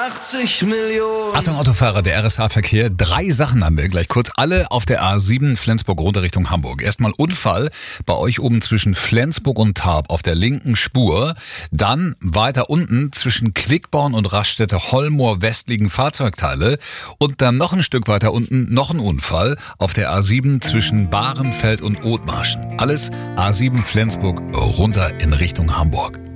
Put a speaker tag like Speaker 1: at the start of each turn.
Speaker 1: 80 Millionen.
Speaker 2: Achtung Autofahrer, der RSH-Verkehr. 3 Sachen haben wir gleich kurz. Alle auf der A7 Flensburg runter Richtung Hamburg. Erstmal Unfall bei euch oben zwischen Flensburg und Tarp auf der linken Spur. Dann weiter unten zwischen Quickborn und Raststätte-Hollmoor West liegen Fahrzeugteile. Und dann noch ein Stück weiter unten noch ein Unfall auf der A7 zwischen Bahrenfeld und Othmarschen. Alles A7 Flensburg runter in Richtung Hamburg.